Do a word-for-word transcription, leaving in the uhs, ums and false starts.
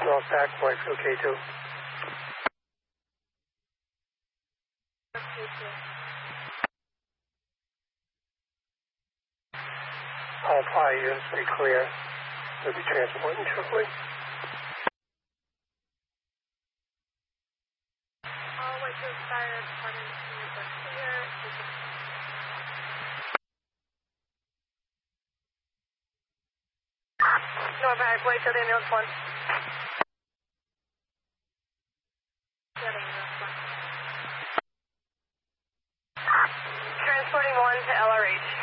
North back, white field K two. All fire units be clear. We'll be transporting shortly. All white field fire department units are clear. North back, white field ambulance one. Transporting one to L R H.